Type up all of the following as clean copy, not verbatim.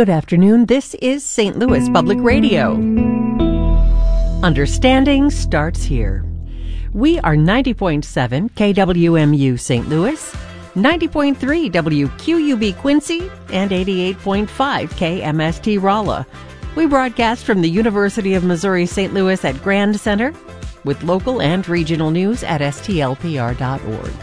Good afternoon. This is St. Louis Public Radio. Understanding starts here. We are 90.7 KWMU St. Louis, 90.3 WQUB Quincy, and 88.5 KMST Rolla. We broadcast from the University of Missouri St. Louis at Grand Center with local and regional news at stlpr.org.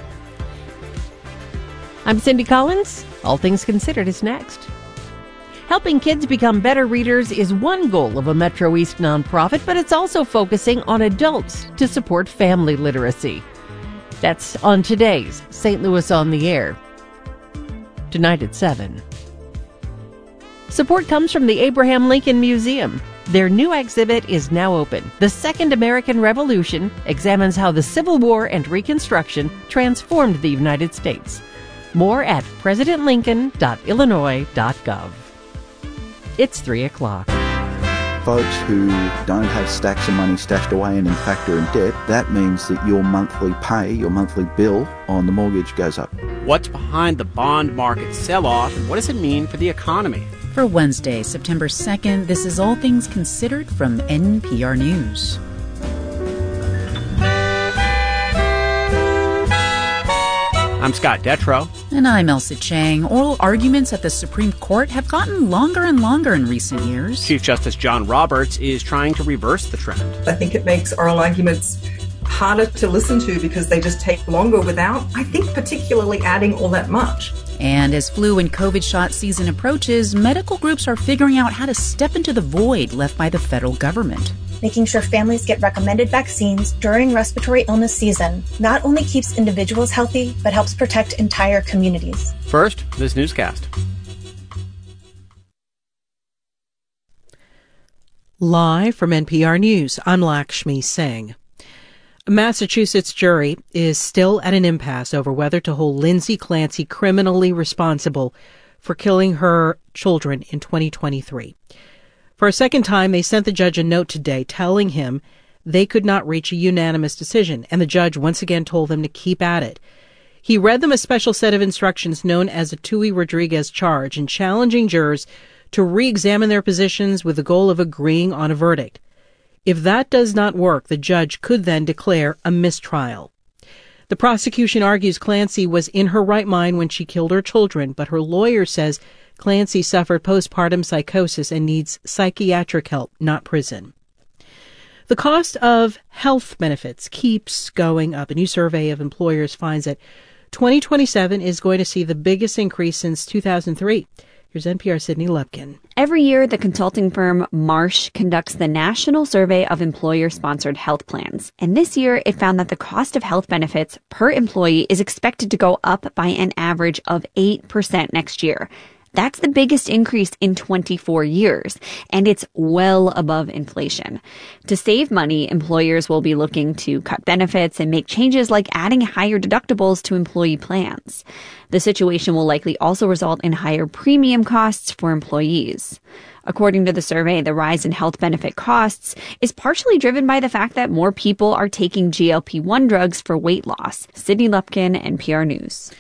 I'm Cindy Collins. All Things Considered is next. Helping kids become better readers is one goal of a Metro East nonprofit, but it's also focusing on adults to support family literacy. That's on today's St. Louis on the Air. Tonight at 7. Support comes from the Abraham Lincoln Museum. Their new exhibit is now open. The Second American Revolution examines how the Civil War and Reconstruction transformed the United States. More at presidentlincoln.illinois.gov. It's 3 o'clock. Folks who don't have stacks of money stashed away and in fact are in debt, that means that your monthly pay, your monthly bill on the mortgage goes up. What's behind the bond market sell-off and what does it mean for the economy? For Wednesday, September 2nd, this is All Things Considered from NPR News. I'm Scott Detrow. And I'm Elsa Chang. Oral arguments at the Supreme Court have gotten longer and longer in recent years. Chief Justice John Roberts is trying to reverse the trend. I think it makes oral arguments harder to listen to because they just take longer without, I think, particularly adding all that much. And as flu and COVID shot season approaches, medical groups are figuring out how to step into the void left by the federal government. Making sure families get recommended vaccines during respiratory illness season not only keeps individuals healthy, but helps protect entire communities. First, this newscast. Live from NPR News, I'm Lakshmi Singh. A Massachusetts jury is still at an impasse over whether to hold Lindsay Clancy criminally responsible for killing her children in 2023. For a second time, they sent the judge a note today telling him they could not reach a unanimous decision, and the judge once again told them to keep at it. He read them a special set of instructions known as a Tui Rodriguez charge and challenging jurors to re-examine their positions with the goal of agreeing on a verdict. If that does not work, the judge could then declare a mistrial. The prosecution argues Clancy was in her right mind when she killed her children, but her lawyer says Clancy suffered postpartum psychosis and needs psychiatric help, not prison. The cost of health benefits keeps going up. A new survey of employers finds that 2027 is going to see the biggest increase since 2003. Here's NPR's Sydney Lupkin. Every year, the consulting firm Marsh conducts the National Survey of Employer-Sponsored Health Plans. And this year, it found that the cost of health benefits per employee is expected to go up by an average of 8% next year. That's the biggest increase in 24 years, and it's well above inflation. To save money, employers will be looking to cut benefits and make changes like adding higher deductibles to employee plans. The situation will likely also result in higher premium costs for employees. According to the survey, the rise in health benefit costs is partially driven by the fact that more people are taking GLP-1 drugs for weight loss. Sydney Lupkin, NPR News.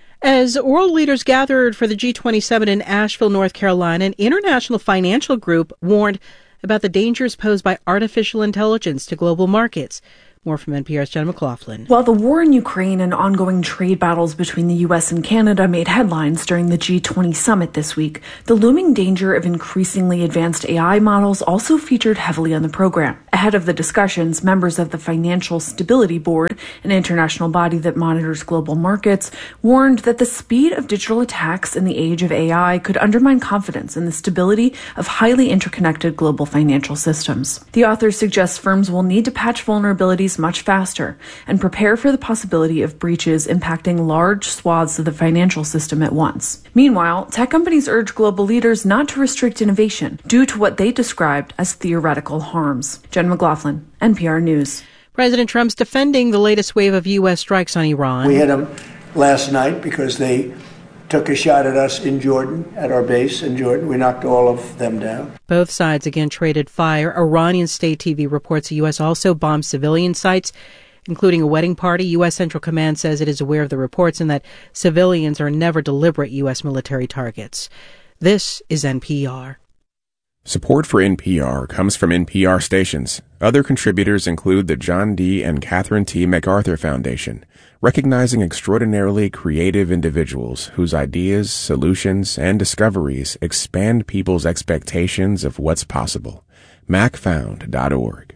As world leaders gathered for the G27 in Asheville, North Carolina, an international financial group warned about the dangers posed by artificial intelligence to global markets. More from NPR's Jen McLaughlin. While the war in Ukraine and ongoing trade battles between the U.S. and Canada made headlines during the G20 summit this week, the looming danger of increasingly advanced AI models also featured heavily on the program. Ahead of the discussions, members of the Financial Stability Board, an international body that monitors global markets, warned that the speed of digital attacks in the age of AI could undermine confidence in the stability of highly interconnected global financial systems. The authors suggest firms will need to patch vulnerabilities much faster and prepare for the possibility of breaches impacting large swaths of the financial system at once. Meanwhile, tech companies urge global leaders not to restrict innovation due to what they described as theoretical harms. Jen McLaughlin, NPR News. President Trump's defending the latest wave of U.S. strikes on Iran. We had them last night because they took a shot at us in Jordan, at our base in Jordan. We knocked all of them down. Both sides again traded fire. Iranian state TV reports the U.S. also bombed civilian sites, including a wedding party. U.S. Central Command says it is aware of the reports and that civilians are never deliberate U.S. military targets. This is NPR. Support for NPR comes from NPR stations. Other contributors include the John D. and Catherine T. MacArthur Foundation, recognizing extraordinarily creative individuals whose ideas, solutions, and discoveries expand people's expectations of what's possible. macfound.org.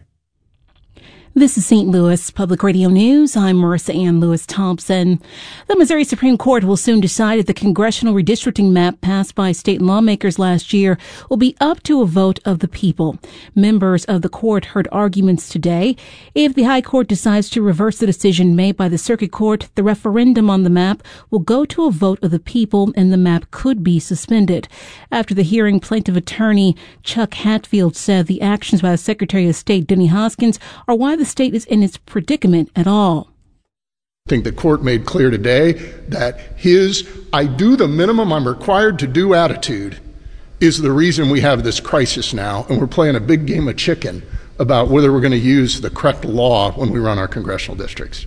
This is St. Louis Public Radio News. I'm Marissa Ann Lewis-Thompson. The Missouri Supreme Court will soon decide if the congressional redistricting map passed by state lawmakers last year will be up to a vote of the people. Members of the court heard arguments today. If the High Court decides to reverse the decision made by the Circuit Court, the referendum on the map will go to a vote of the people and the map could be suspended. After the hearing, plaintiff attorney Chuck Hatfield said the actions by the Secretary of State Denny Hoskins are why the state is in its predicament at all. I think the court made clear today that his "I do the minimum I'm required to do" attitude is the reason we have this crisis now, and we're playing a big game of chicken about whether we're going to use the correct law when we run our congressional districts.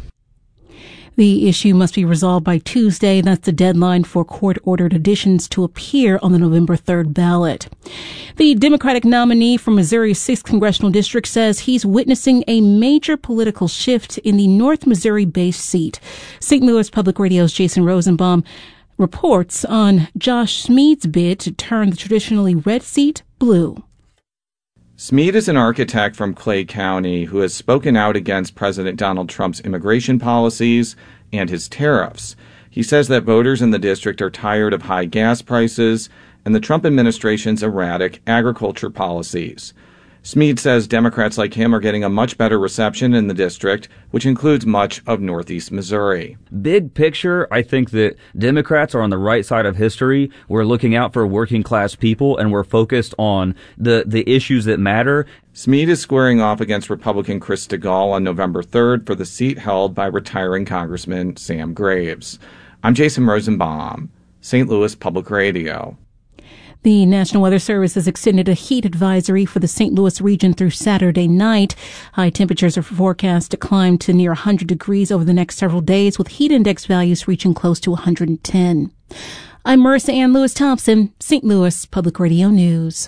The issue must be resolved by Tuesday. That's the deadline for court-ordered additions to appear on the November 3rd ballot. The Democratic nominee from Missouri's 6th Congressional District says he's witnessing a major political shift in the North Missouri-based seat. St. Louis Public Radio's Jason Rosenbaum reports on Josh Smead's bid to turn the traditionally red seat blue. Smead is an architect from Clay County who has spoken out against President Donald Trump's immigration policies and his tariffs. He says that voters in the district are tired of high gas prices and the Trump administration's erratic agriculture policies. Smead says Democrats like him are getting a much better reception in the district, which includes much of northeast Missouri. Big picture, I think that Democrats are on the right side of history. We're looking out for working class people, and we're focused on the issues that matter. Smead is squaring off against Republican Chris Stigall on November 3rd for the seat held by retiring Congressman Sam Graves. I'm Jason Rosenbaum, St. Louis Public Radio. The National Weather Service has extended a heat advisory for the St. Louis region through Saturday night. High temperatures are forecast to climb to near 100 degrees over the next several days, with heat index values reaching close to 110. I'm Marissa Ann Lewis-Thompson, St. Louis Public Radio News.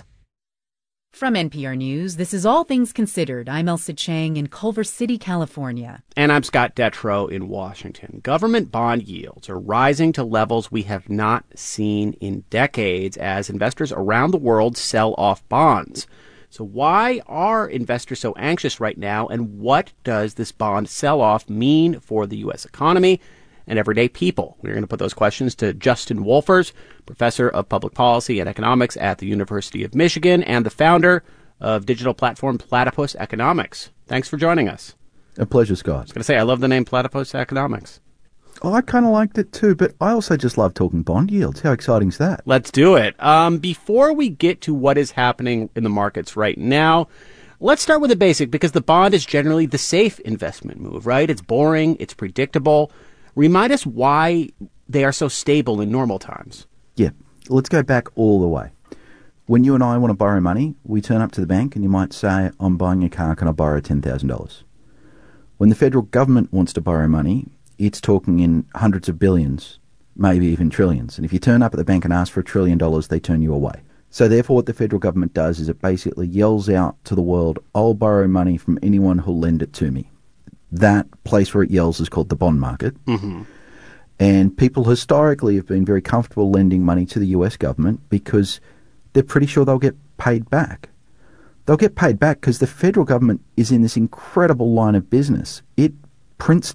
From NPR News, this is All Things Considered. I'm Elsa Chang in Culver City, California. And I'm Scott Detrow in Washington. Government bond yields are rising to levels we have not seen in decades as investors around the world sell off bonds. So why are investors so anxious right now, and what does this bond sell-off mean for the U.S. economy and everyday people? We're going to put those questions to Justin Wolfers, professor of public policy and economics at the University of Michigan and the founder of digital platform Platypus Economics. Thanks for joining us. A pleasure, Scott. I was going to say, I love the name Platypus Economics. Oh, I kind of liked it too, but I also just love talking bond yields. How exciting is that? Let's do it. Before we get to what is happening in the markets right now, let's start with the basic, because the bond is generally the safe investment move, right? It's boring, it's predictable. Remind us why they are so stable in normal times. Yeah, let's go back all the way. When you and I want to borrow money, we turn up to the bank and you might say, I'm buying a car, can I borrow $10,000? When the federal government wants to borrow money, it's talking in hundreds of billions, maybe even trillions. And if you turn up at the bank and ask for $1 trillion, they turn you away. So therefore what the federal government does is it basically yells out to the world, I'll borrow money from anyone who'll lend it to me. That place where it yells is called the bond market. Mm-hmm. And people historically have been very comfortable lending money to the US government because they're pretty sure they'll get paid back. They'll get paid back because the federal government is in this incredible line of business. It prints